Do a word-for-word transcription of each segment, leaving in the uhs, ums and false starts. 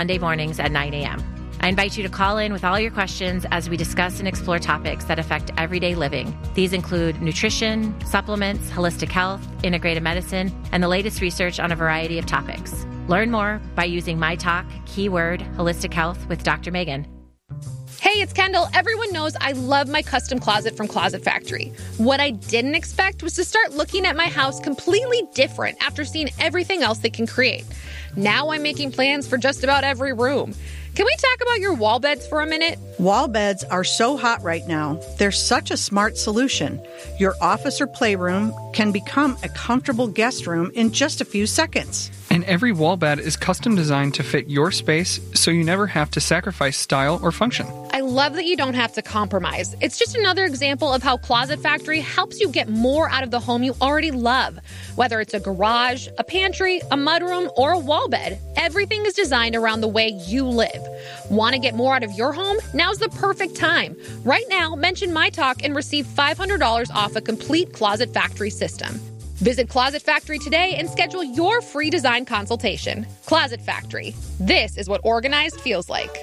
Monday mornings at nine a.m. I invite you to call in with all your questions as we discuss and explore topics that affect everyday living. These include nutrition, supplements, holistic health, integrative medicine, and the latest research on a variety of topics. Learn more by using my talk, keyword, holistic health with Doctor Megan. Hey, it's Kendall. Everyone knows I love my custom closet from Closet Factory. What I didn't expect was to start looking at my house completely different after seeing everything else they can create. Now I'm making plans for just about every room. Can we talk about your wall beds for a minute? Wall beds are so hot right now. They're such a smart solution. Your office or playroom can become a comfortable guest room in just a few seconds. And every wall bed is custom designed to fit your space, so you never have to sacrifice style or function. I love that you don't have to compromise. It's just another example of how Closet Factory helps you get more out of the home you already love. Whether it's a garage, a pantry, a mudroom, or a wall bed, everything is designed around the way you live. Want to get more out of your home? Now's the perfect time. Right now, mention My Talk and receive five hundred dollars off a complete Closet Factory system. Visit Closet Factory today and schedule your free design consultation. Closet Factory. This is what organized feels like.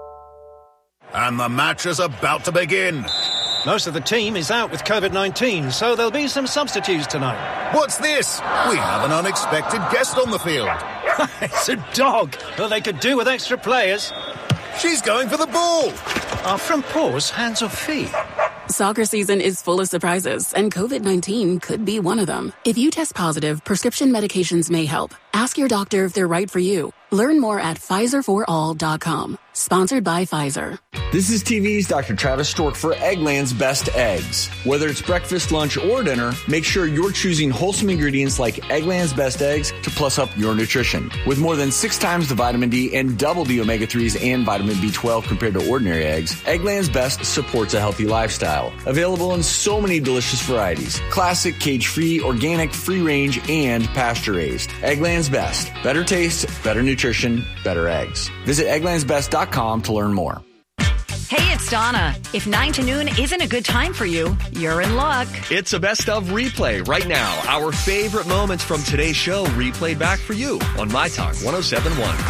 And the match is about to begin. Most of the team is out with covid nineteen, so there'll be some substitutes tonight. What's this? We have an unexpected guest on the field. It's a dog. Well, they could do with extra players. She's going for the ball. Are front paws hands or feet? Soccer season is full of surprises, and covid nineteen could be one of them. If you test positive, prescription medications may help. Ask your doctor if they're right for you. Learn more at Pfizer for all dot com. Sponsored by Pfizer. This is T V's Doctor Travis Stork for Eggland's Best Eggs. Whether it's breakfast, lunch, or dinner, make sure you're choosing wholesome ingredients like Eggland's Best Eggs to plus up your nutrition. With more than six times the vitamin D and double the omega threes and vitamin B twelve compared to ordinary eggs, Eggland's Best supports a healthy lifestyle. Available in so many delicious varieties. Classic, cage-free, organic, free-range, and pasture-raised. Eggland's Best. Better taste, better nutrition, better eggs. Visit egglands best dot com to learn more. Hey, it's Donna. If nine to noon isn't a good time for you, you're in luck. It's a best of replay right now. Our favorite moments from today's show replayed back for you on My Talk one oh seven point one.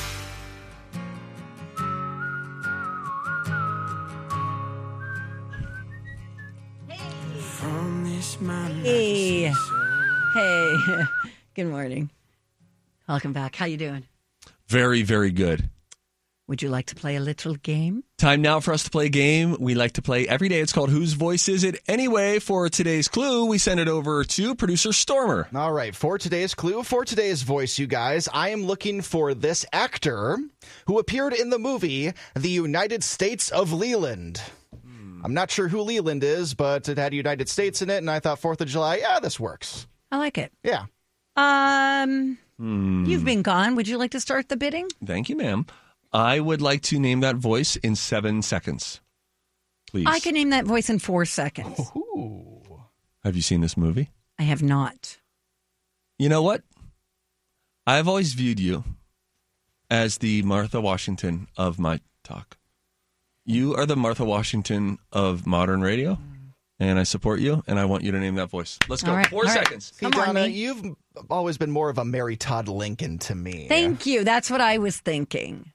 Hey. Hey. Good morning. Welcome back. How you doing? Very, very good. Would you like to play a little game? Time now for us to play a game we like to play every day. It's called Whose Voice Is It Anyway? For today's clue, we send it over to producer Stormer. All right, for today's clue, for today's voice, you guys, I am looking for this actor who appeared in the movie The United States of Leland. Hmm. I'm not sure who Leland is, but it had United States in it, and I thought fourth of July, yeah, this works. I like it. Yeah. Um, Hmm. You've been gone. Would you like to start the bidding? Thank you, ma'am. I would like to name that voice in seven seconds. Please. I can name that voice in four seconds. Ooh. Have you seen this movie? I have not. You know what? I've always viewed you as the Martha Washington of My Talk. You are the Martha Washington of modern radio, and I support you, and I want you to name that voice. Let's go. All right, Four all right. seconds. See, Come on, Donna, me. you've always been more of a Mary Todd Lincoln to me. Thank you. That's what I was thinking.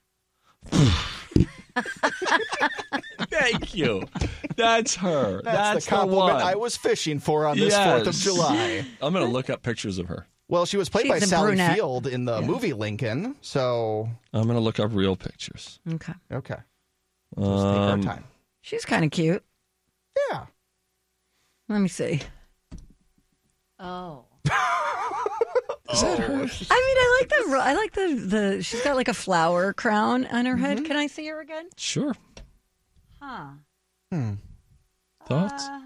Thank you. That's her. That's, That's the compliment one. I was fishing for on this Yes. fourth of July. I'm going to look up pictures of her. Well, she was played She's by a Sally brunette. Field in the Yeah. movie Lincoln, so... I'm going to look up real pictures. Okay. Okay. Just take our Um, time. She's kind of cute. Yeah. Let me see. Oh. Is that her? I mean, I like the. I like the. The. She's got like a flower crown on her head. Can I see her again? Sure. Huh. Hmm. Thoughts? Uh,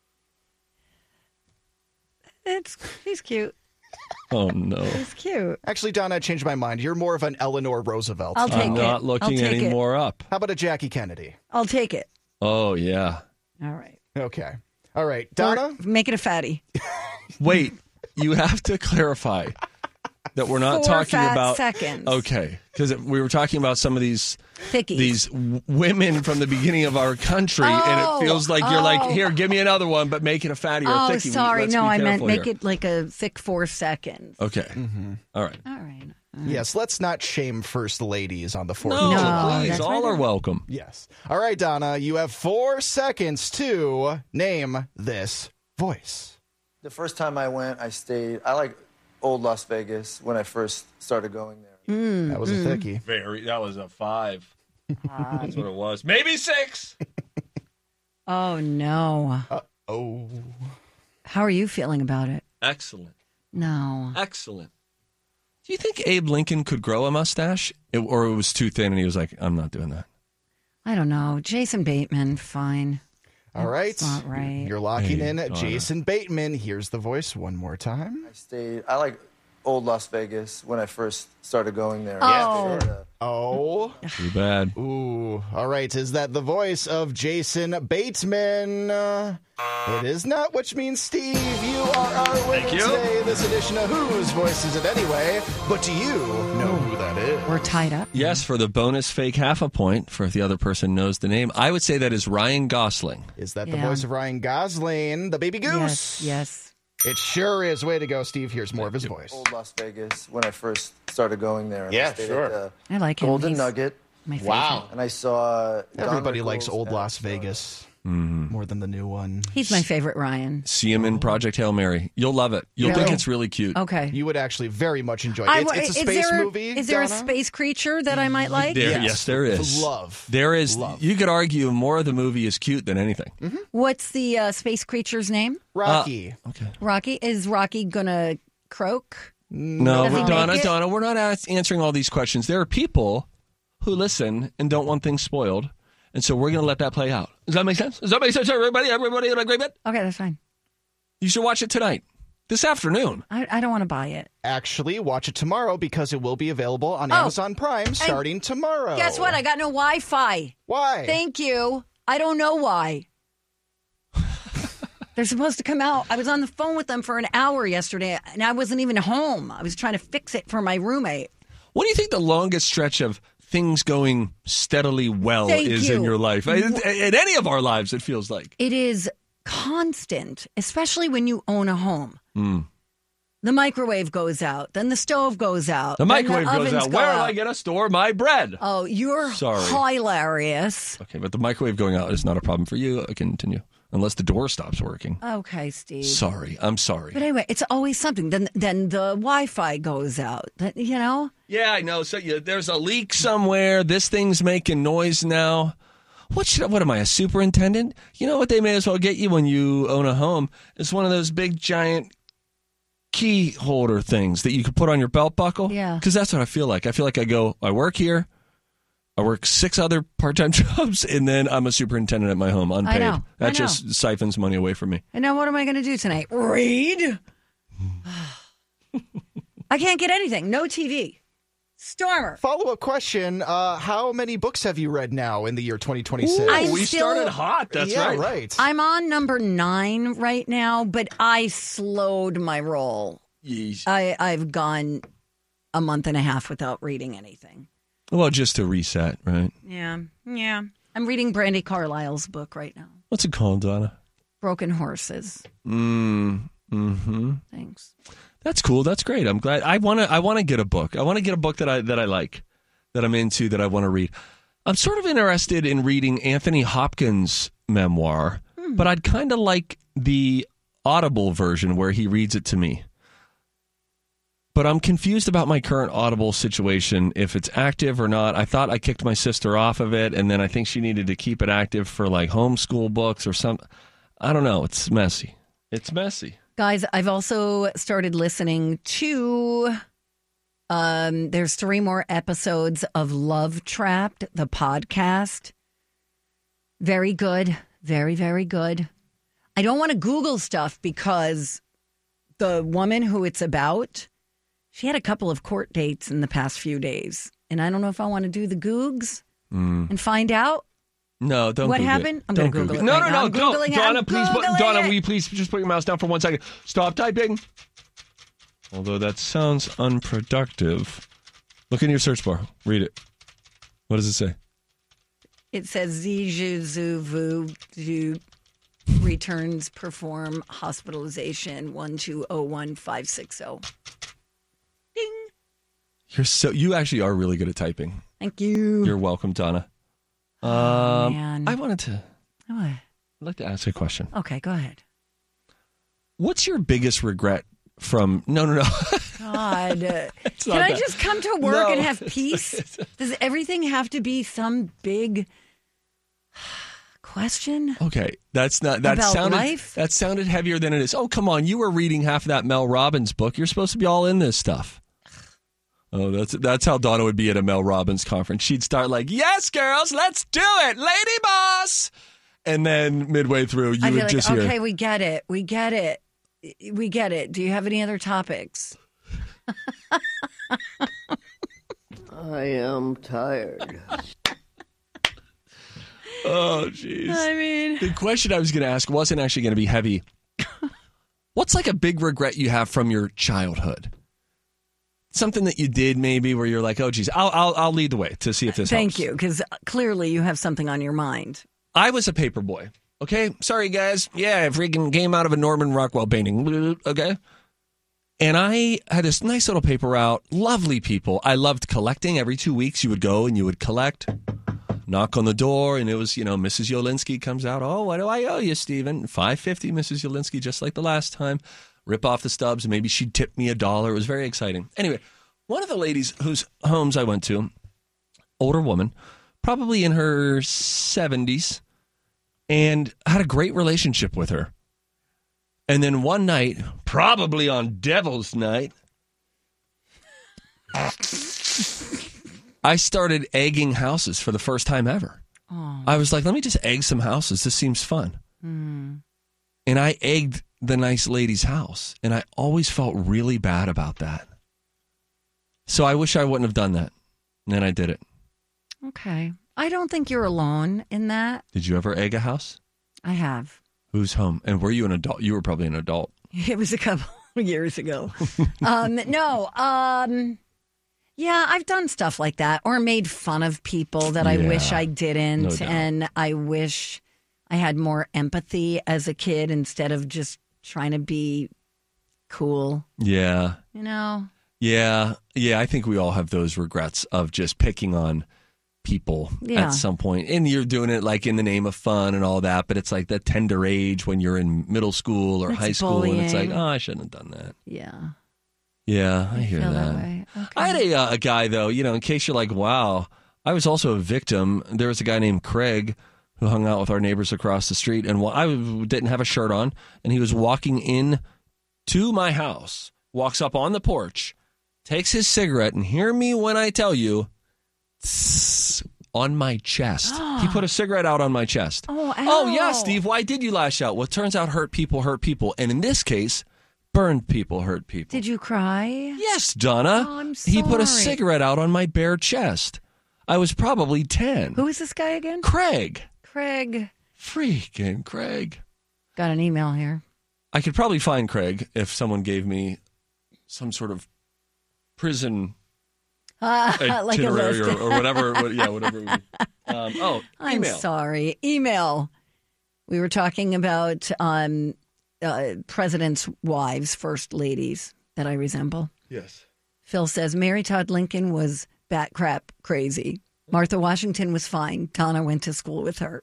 it's. She's cute. Oh, no. She's cute. Actually, Donna, I changed my mind. You're more of an Eleanor Roosevelt. I'll take I'm it. not looking I'll take any it. more up. How about a Jackie Kennedy? I'll take it. Oh, yeah. All right. Okay. All right. Donna? Or make it a fatty. Wait, you have to clarify that we're not Four talking fat about. seconds. Okay, because we were talking about some of these Thickies. these w- women from the beginning of our country, and Oh, it feels like you're like, oh. here, give me another one, but make it a fatty or a Oh, thickie. sorry. Let's No, be I meant careful make here. it like a thick four seconds. Okay. Mm-hmm. All right. All right. Yes, let's not shame first ladies on the fourth No, of No, July. please, that's all right. are welcome. Yes. All right, Donna, you have four seconds to name this voice. The first time I went, I stayed. I like old Las Vegas when I first started going there. Mm, That was a thickie. Very. That was a five. That's what it was. Maybe six. Oh, no. Oh. How are you feeling about it? Excellent. No. Excellent. Do you think Abe Lincoln could grow a mustache? It, or it was too thin and he was like, I'm not doing that? I don't know. Jason Bateman, fine. All right. That's not right. You're locking Hey, in Donna. Jason Bateman. Here's the voice one more time. I stayed. I like old Las Vegas when I first started going there. Oh. I stayed at, uh, Oh. Too bad. Ooh. All right. Is that the voice of Jason Bateman? Uh, it is not, which means, Steve, you are our winner Thank you. today. This edition of Whose Voice Is It Anyway? But do you know who that is? We're tied up. Yes, for the bonus fake half a point for if the other person knows the name. I would say that is Ryan Gosling. Is that the Yeah. voice of Ryan Gosling, the baby goose? Yes, yes. It sure is. Way to go, Steve. Here's more of his voice. old Las Vegas when I first started going there. Yeah, I stayed sure. At, uh, I like him. Golden He's Nugget. my favorite. Wow. And I saw. Don Everybody Rickles likes old and, Las uh, Vegas Mm-hmm. more than the new one. He's my favorite Ryan. See him in Project Hail Mary. You'll love it. You'll Really? think it's really cute. Okay. You would actually very much enjoy it. I It's, wa- it's a is space there, movie. Is there a Donna. space creature that I might like? There, Yes. yes. there is. Love. There is. Love. You could argue more of the movie is cute than anything. What's the uh, space creature's name? Rocky. Okay. Rocky. Is Rocky gonna croak? No, Does he but Donna, make it? Donna, we're not as- answering all these questions. There are people who listen and don't want things spoiled, and so we're going to let that play out. Does that make sense? Does that make sense, to everybody? Everybody in agreement? Okay, that's fine. You should watch it tonight, this afternoon. I, I don't want to buy it. Actually, watch it tomorrow because it will be available on Oh, Amazon Prime starting tomorrow. Guess what? I got no Wi-Fi. Why? Thank you. I don't know why. They're supposed to come out. I was on the phone with them for an hour yesterday, and I wasn't even home. I was trying to fix it for my roommate. What do you think the longest stretch of things going steadily well Thank is you. in your life? In, in any of our lives, it feels like. It is constant, especially when you own a home. Mm. The microwave goes out, then the stove goes out. The then microwave goes ovens out. go Where am I going to store my bread? Oh, you're Sorry. hilarious. Okay, but the microwave going out is not a problem for you. I continue. Unless the door stops working. Okay, Steve. Sorry. I'm sorry. But anyway, it's always something. Then then the Wi-Fi goes out. That- You know? Yeah, I know. So yeah, there's a leak somewhere. This thing's making noise now. What should I, what am I, a superintendent? You know what they may as well get you when you own a home? It's one of those big giant key holder things that you could put on your belt buckle. Yeah. Because that's what I feel like. I feel like I go, I work here. I work six other part-time jobs, and then I'm a superintendent at my home, unpaid. I know, That I know. just siphons money away from me. And now what am I going to do tonight? Read? I can't get anything. No T V. Stormer. Follow up question: uh, How many books have you read now in the year twenty twenty-six? I'm we still- started hot. That's yeah, right. right. I'm on number nine right now, but I slowed my roll. Yeesh. I, I've gone a month and a half without reading anything. Well, just to reset, right? Yeah, yeah. I'm reading Brandy Carlisle's book right now. What's it called, Donna? Broken Horses. Mm, mm-hmm. Thanks. That's cool. That's great. I'm glad. I want to. I want to get a book. I want to get a book that I that I like, that I'm into, that I want to read. I'm sort of interested in reading Anthony Hopkins' memoir, Hmm. but I'd kind of like the Audible version where he reads it to me. But I'm confused about my current Audible situation, if it's active or not. I thought I kicked my sister off of it, and then I think she needed to keep it active for like homeschool books or something. I don't know. It's messy. It's messy. Guys, I've also started listening to, um, there's three more episodes of Love Trapped, the podcast. Very good. Very, very good. I don't want to Google stuff because the woman who it's about, she had a couple of court dates in the past few days. And I don't know if I want to do the Googs Mm. and find out. No, don't What Google happened? It. I'm don't gonna Google it No, right no, now. no, I'm don't. Googling it. Donna, I'm please, put- Googling Donna, it. will you please just put your mouse down for one second? Stop typing. Although that sounds unproductive. Look in your search bar. Read it. What does it say? It says Zijuzuvu returns perform hospitalization one two zero one five six zero. Ding. You're so you actually are really good at typing. Thank you. You're welcome, Donna. Um, oh, man. I wanted to. Oh, I'd like to ask a question. okay, go ahead. What's your biggest regret from? No, no, no. God, uh, It's can not I that. just come to work No. and have peace? Does everything have to be some big question? Okay, that's not that About sounded life? that sounded heavier than it is. Oh, come on, you were reading half of that Mel Robbins book. You're supposed to be all in this stuff. Oh, that's that's how Donna would be at a Mel Robbins conference. She'd start like, "Yes, girls, let's do it, lady boss," and then midway through, you I'd be would like, just hear, okay, we get it. We get it. We get it. Do you have any other topics? I am tired. "Oh, jeez." I mean, The question I was going to ask wasn't actually going to be heavy. What's like a big regret you have from your childhood? Something that you did maybe where you're like, oh, geez, I'll, I'll, I'll lead the way to see if this thank helps. you, because clearly you have something on your mind. I was a paper boy. Okay. Sorry, guys. Yeah, I freaking came out of a Norman Rockwell painting. Okay. And I had this nice little paper route. Lovely people. I loved collecting. Every two weeks you would go and you would collect. Knock on the door, and it was, you know, Missus Yolinski comes out. Oh, what do I owe you, Stephen? five fifty, Missus Yolinski, just like the last time. Rip off the stubs, and maybe she'd tip me a dollar. It was very exciting. Anyway, one of the ladies whose homes I went to, older woman, probably in her seventies, and had a great relationship with her. And then one night, probably on Devil's Night, I started egging houses for the first time ever. Oh. I was like, let me just egg some houses. This seems fun. Mm. And I egged the nice lady's house. And I always felt really bad about that. So I wish I wouldn't have done that. And then I did it. Okay. I don't think you're alone in that. Did you ever egg a house? I have. Whose home? And were you an adult? You were probably an adult. It was a couple of years ago. um, no. Um, yeah, I've done stuff like that or made fun of people that I Yeah. wish I didn't. No doubt. And I wish I had more empathy as a kid instead of just trying to be cool. Yeah. You know? Yeah. Yeah. I think we all have those regrets of just picking on people Yeah. at some point. And you're doing it like in the name of fun and all that. But it's like that tender age when you're in middle school or It's high school. And it's like, bullying. oh, I shouldn't have done that. Yeah. Yeah, I hear feel that. that way. Okay. I had a, uh, a guy, though, you know, in case you're like, wow, I was also a victim. There was a guy named Craig who hung out with our neighbors across the street. And while I didn't have a shirt on, and he was walking in to my house, walks up on the porch, takes his cigarette, and hear me when I tell you, tss, on my chest. He put a cigarette out on my chest. Oh, Oh, yeah, ow. Steve, why did you lash out? Well, it turns out hurt people hurt people. And in this case, burned people hurt people. Did you cry? Yes, Donna. Oh, I'm He put a sorry. cigarette out on my bare chest. I was probably ten. Who is this guy again? Craig. Craig. Freaking Craig. Got an email here. I could probably find Craig if someone gave me some sort of prison Uh, like a itinerary list. or, or whatever. what- yeah, whatever. It would be. Um, oh, I'm email. sorry. Email. We were talking about um, uh, presidents' wives, first ladies that I resemble. Yes. Phil says Mary Todd Lincoln was bat crap crazy. Martha Washington was fine. Donna went to school with her.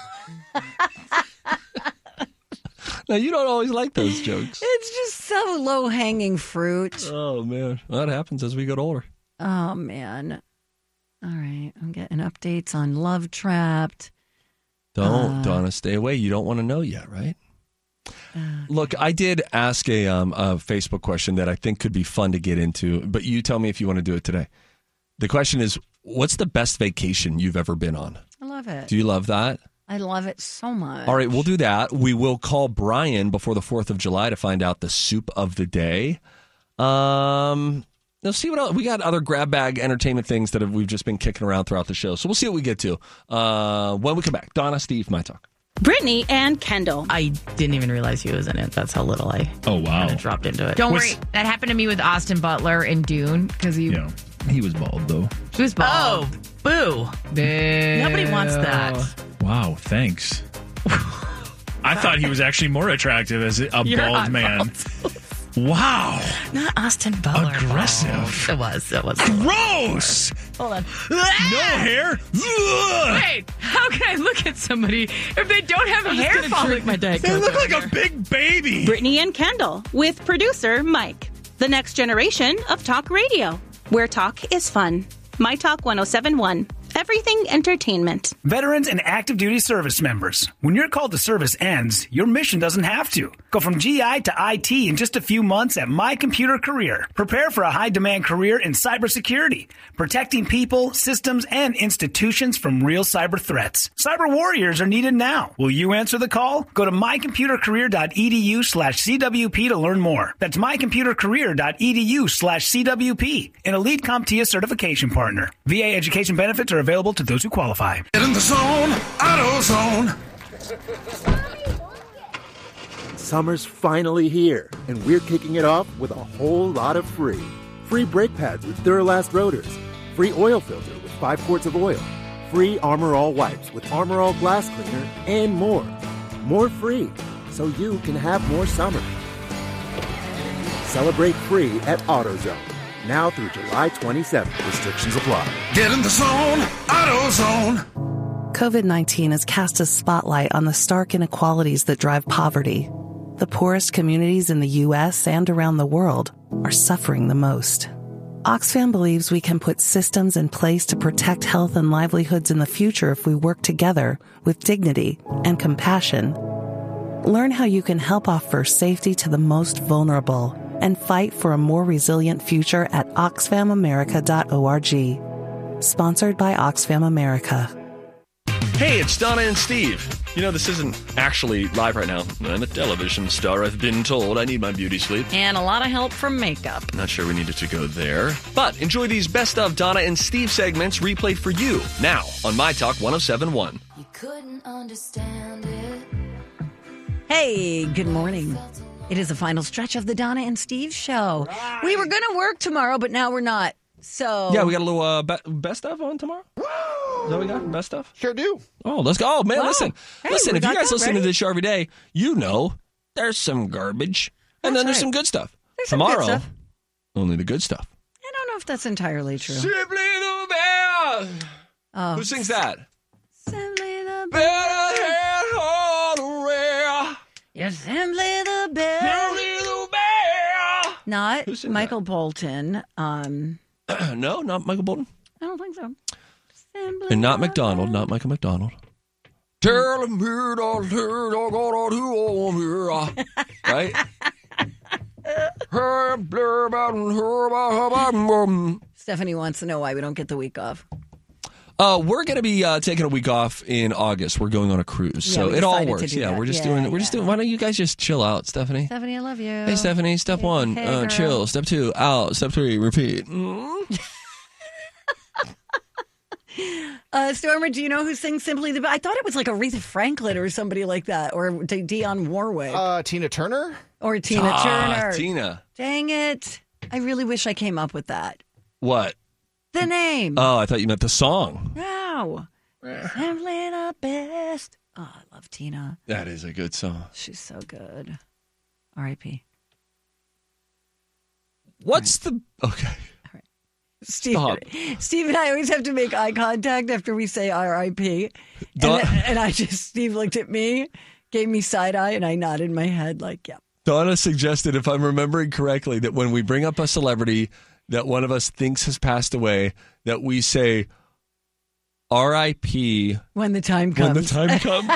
Now, you don't always like those jokes. It's just so low hanging fruit. Oh, man. Well, that happens as we get older. Oh, man. All right. I'm getting updates on Love Trapped. Don't, Uh, Donna, stay away. You don't want to know yet, right? Look, I did ask a, um, a Facebook question that I think could be fun to get into, but you tell me if you want to do it today. The question is, what's the best vacation you've ever been on? I love it. Do you love that? I love it so much. All right, we'll do that. We will call Brian before the fourth of July to find out the soup of the day. Um, let's see what else. We got other grab bag entertainment things that have, we've just been kicking around throughout the show. So we'll see what we get to uh, when we come back. Donna, Steve, My Talk. Brittany and Kendall. I didn't even realize he was in it. That's how little I oh wow kind of dropped into it. Don't worry. That happened to me with Austin Butler in Dune because he Yeah, he was bald though. he was bald. Oh, boo. Boo. Nobody wants that. Wow, thanks. I thought he was actually more attractive as a You're bald not man. Wow. Not Austin Butler. Aggressive. It was. It was. Gross. Hold on. No hair. Wait, how can I look at somebody if they don't have I'm hair just gonna falling? drink my Diet They Coke look over like here. a big baby. Brittany and Kendall with producer Mike. The next generation of talk radio, where talk is fun. My Talk one oh seven one. Everything entertainment. Veterans and active duty service members. When your call to service ends, your mission doesn't have to. Go from G I to I T in just a few months at My Computer Career. Prepare for a high-demand career in cybersecurity, protecting people, systems, and institutions from real cyber threats. Cyber warriors are needed now. Will you answer the call? Go to mycomputercareer.edu slash CWP to learn more. That's mycomputercareer.edu slash CWP, an Elite CompTIA certification partner. V A education benefits are available to those who qualify. Get in the zone, AutoZone. Summer's finally here, and we're kicking it off with a whole lot of free. Free brake pads with Duralast rotors. Free oil filter with five quarts of oil. Free Armor All wipes with Armor All glass cleaner, and more. More free, so you can have more summer. Celebrate free at AutoZone. Now through July twenty-seventh. Restrictions apply. Get in the zone, AutoZone. COVID nineteen has cast a spotlight on the stark inequalities that drive poverty. The poorest communities in the U S and around the world are suffering the most. Oxfam believes we can put systems in place to protect health and livelihoods in the future if we work together with dignity and compassion. Learn how you can help offer safety to the most vulnerable and fight for a more resilient future at oxfam america dot org. Sponsored by Oxfam America. Hey, it's Donna and Steve. You know, this isn't actually live right now. I'm a television star, I've been told. I need my beauty sleep. And a lot of help from makeup. Not sure we needed to go there. But enjoy these Best of Donna and Steve segments replayed for you now on My Talk one oh seven one. You couldn't understand it. Hey, good morning. It is the final stretch of the Donna and Steve show. Right. We were going to work tomorrow, but now we're not. So yeah, we got a little uh, be- best of on tomorrow. Woo! Is that what we got? Best stuff? Sure do. Oh, let's go. Oh, man, wow. listen. Hey, listen, if you guys listen ready? to this show every day, you know there's some garbage. And That's then there's right. some good stuff. There's some tomorrow, good stuff. only the good stuff. I don't know if that's entirely true. Simply the best. Oh. Who sings that? Simply the Better head on the rail. You're simply the best. Simply the best. Not Who sings Michael Bolton. Um, no, not Michael Bolton. I don't think so. Simply And not the McDonald, not Michael McDonald. Tell me that you're gonna do on here. Right? Stephanie wants to know why we don't get the week off. Uh, we're going to be uh, taking a week off in August. We're going on a cruise, Yeah, so we it all decided to works. do Yeah, that. we're just Yeah, doing. We're yeah. just doing. Why don't you guys just chill out, Stephanie? Stephanie, I love you. Hey, Stephanie. Step Hey, one, hey, uh, girl. chill. Step two, out. Step three, repeat. Mm. Uh, Stormer, do you know who sings Simply the Best? I thought it was like Aretha Franklin or somebody like that, or D- Dionne Warwick. Uh, Tina Turner? Or Tina Ah, Turner. Tina. Dang it. I really wish I came up with that. What? The name. Oh, I thought you meant the song. No. Simply the Best. Oh, I love Tina. That is a good song. She's so good. R I P What's the okay? Steve, Stop. Steve and I always have to make eye contact after we say R I P And, Don- and I just, Steve looked at me, gave me side eye, and I nodded my head like, yeah. Donna suggested, if I'm remembering correctly, that when we bring up a celebrity that one of us thinks has passed away, that we say R I P When the time comes. when the time comes.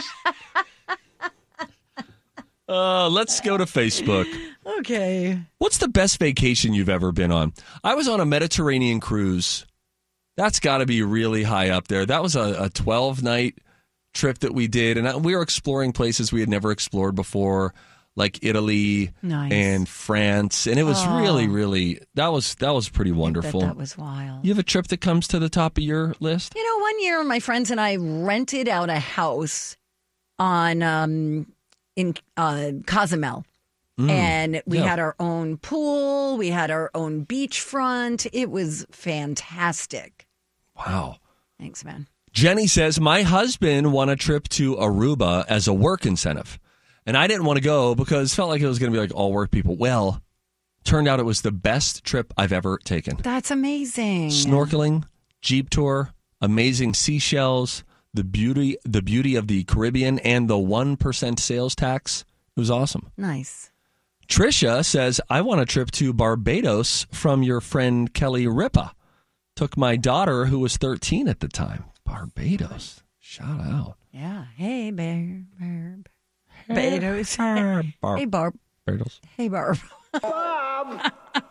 uh, let's go to Facebook. Okay. What's the best vacation you've ever been on? I was on a Mediterranean cruise. That's got to be really high up there. That was a twelve-night trip that we did, and we were exploring places we had never explored before, like Italy Nice. and France, and it was Oh. really, really that was that was pretty wonderful. That was wild. You have a trip that comes to the top of your list? You know, one year my friends and I rented out a house on um, in uh, Cozumel. Mm, And we yeah. had our own pool. We had our own beachfront. It was fantastic. Wow. Thanks, man. Jenny says, my husband won a trip to Aruba as a work incentive. And I didn't want to go because it felt like it was going to be like all work people. Well, Turned out it was the best trip I've ever taken. That's amazing. Snorkeling, Jeep tour, amazing seashells, the beauty the beauty of the Caribbean, and the one percent sales tax. It was awesome. Nice. Trisha says, I want a trip to Barbados from your friend Kelly Ripa. Took my daughter, who was thirteen at the time. Barbados. Shout out. Yeah. Hey, Bear. Bear. Barbados. Bar- Hey, Barb. Barbados. Hey, Barb. Bob.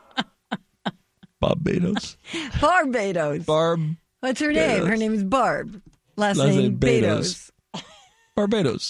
Barbados. Barbados. Barb. What's her name? Betos. Her name is Barb. Last, Last name, name Betos. Betos. Barbados.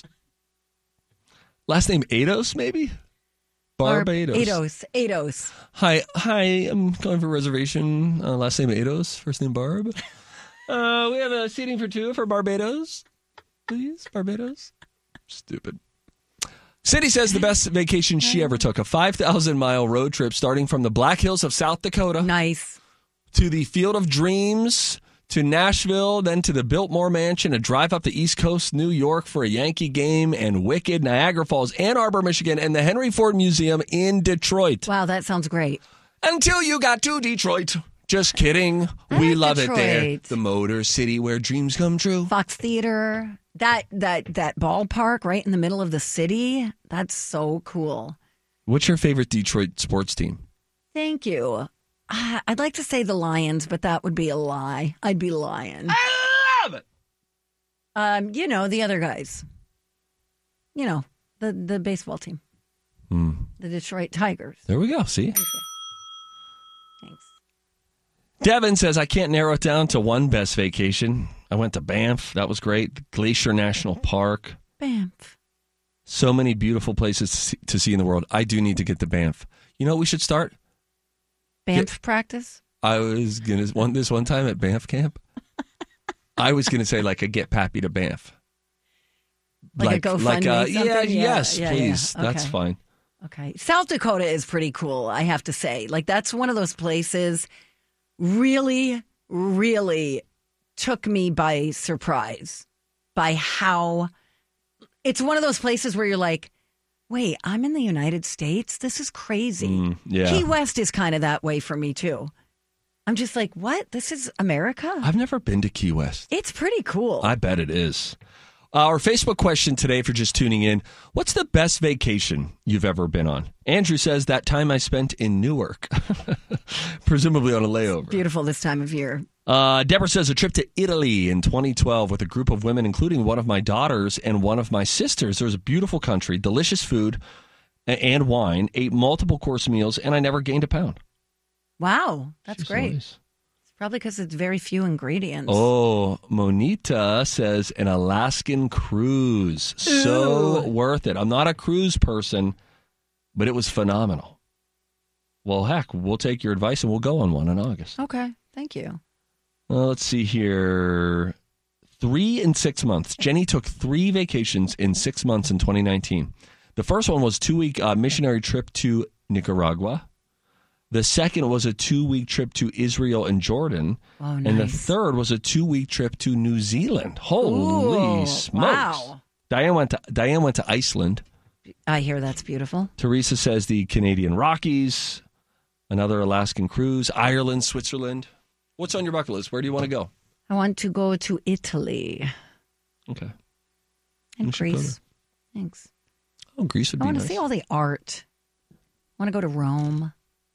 Last name Ados, maybe? Barbados. Ados. Ados. Hi, hi. I'm calling for reservation. Uh, last name Ados, first name Barb. Uh, we have a seating for two for Barbados, please. Barbados. Stupid. Cindy says the best vacation she ever took, a five thousand mile road trip starting from the Black Hills of South Dakota. Nice. To the Field of Dreams, to Nashville, then to the Biltmore Mansion, a drive up the East Coast, New York for a Yankee game, and Wicked, Niagara Falls, Ann Arbor, Michigan, and the Henry Ford Museum in Detroit. Wow, that sounds great. Until you got to Detroit. Just kidding. We love Detroit. it there. The Motor City where dreams come true. Fox Theater. That that that ballpark right in the middle of the city. That's so cool. What's your favorite Detroit sports team? Thank you. Uh, I'd like to say the Lions, but that would be a lie. I'd be lying. I love it. Um, you know, the other guys. You know, the, the baseball team. Hmm. The Detroit Tigers. There we go. See? Thank you. Thanks. Devin says, I can't narrow it down to one best vacation. I went to Banff. That was great. Glacier National Park. Banff. So many beautiful places to see, to see in the world. I do need to get to Banff. You know what we should start? Banff Get, practice? I was going to, one this one time at Banff camp, I was going to say like a get Pappy to Banff. Like, like a GoFundMe like a, something? yeah, Yeah, yes, yeah, please. yeah. That's Okay. fine. Okay. South Dakota is pretty cool, I have to say. Like, that's one of those places really, really took me by surprise by how it's one of those places where you're like, wait, I'm in the United States? This is crazy. Mm, yeah. Key West is kind of that way for me, too. I'm just like, what? This is America? I've never been to Key West. It's pretty cool. I bet it is. Our Facebook question today, for just tuning in, what's the best vacation you've ever been on? Andrew says that time I spent in Newark, presumably on a layover. Beautiful this time of year. Uh, Deborah says a trip to Italy in twenty twelve with a group of women, including one of my daughters and one of my sisters. There was a beautiful country, delicious food and wine, ate multiple course meals, and I never gained a pound. Wow, that's Jeez great. Louise. It's probably because it's very few ingredients. Oh, Monita says an Alaskan cruise. So Ooh. worth it. I'm not a cruise person, but it was phenomenal. Well, heck, we'll take your advice and we'll go on one in August. Okay, thank you. Well, let's see here. Three in six months. Jenny took three vacations in six months in twenty nineteen. The first one was a two-week uh, missionary trip to Nicaragua. The second was a two-week trip to Israel and Jordan. Oh, And the nice. third was a two-week trip to New Zealand. Holy Ooh, smokes. wow. Diane went to Diane went to Iceland. I hear that's beautiful. Teresa says the Canadian Rockies, another Alaskan cruise, Ireland, Switzerland. What's on your bucket list? Where do you want to go? I want to go to Italy Okay. and We should go Greece. Thanks. Oh, Greece would I be want nice. to see all the art. I want to go to Rome.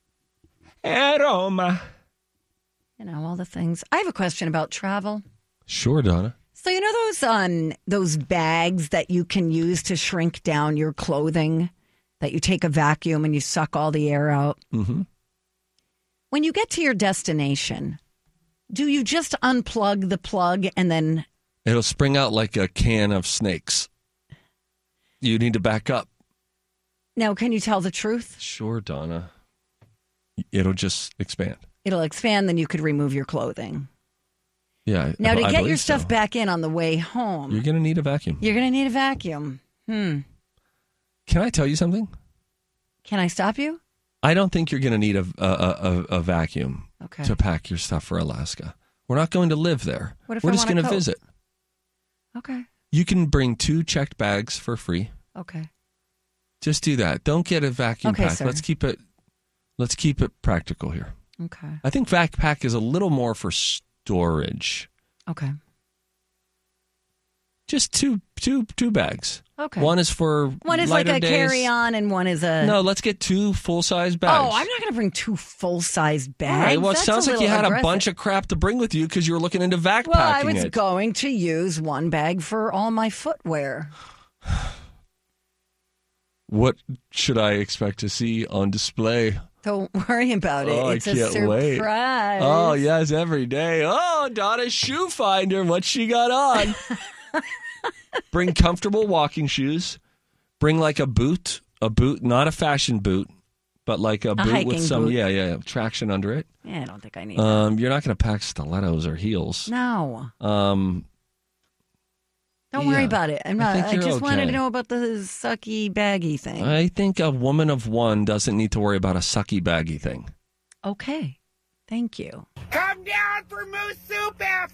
Eh, Roma. You know, all the things. I have a question about travel. Sure, Donna. So you know those um those bags that you can use to shrink down your clothing, that you take a vacuum and you suck all the air out? Mm-hmm. When you get to your destination, do you just unplug the plug and then It'll spring out like a can of snakes. You need to back up. now can you tell the truth? Sure, Donna. It'll just expand. It'll expand, then you could remove your clothing. Yeah. Now, to I get believe your stuff so. back in on the way home, You're going to need a vacuum. you're going to need a vacuum. Hmm. Can I tell you something? Can I stop you? I don't think you're going to need a, a, a, a vacuum Okay. to pack your stuff for Alaska. We're not going to live there. What if We're I just want a going to coat? visit. Okay. You can bring two checked bags for free. Okay. Just do that. Don't get a vacuum Okay, pack. sir. Let's keep it. Let's keep it practical here. Okay. I think backpack is a little more for storage. Okay. Just two, two, two bags. Okay. One is for One is like lighter a days. carry-on and one is a... No, let's get two full-size bags. Oh, I'm not going to bring two full-size bags. All right, well, it That's sounds a like you little had aggressive. a bunch of crap to bring with you because you were looking into backpacking Well, I was it. going to use one bag for all my footwear. What should I expect to see on display? Don't worry about it. Oh, It's I a can't surprise. wait. Oh, yes, every day. Oh, Donna's shoe finder. What she got on? Bring comfortable walking shoes. Bring like a boot, a boot, not a fashion boot, but like a, A boot with hiking some, boot. yeah, yeah, yeah, traction under it. Yeah, I don't think I need Um, you're not going to pack stilettos or heels. that. No. Um, Don't worry yeah, about it. I'm I not, think I, you're just wanted okay. to know about the sucky baggy thing. I think a woman of one doesn't need to worry about a sucky baggy thing. Okay. Thank you. Come down for moose soup after.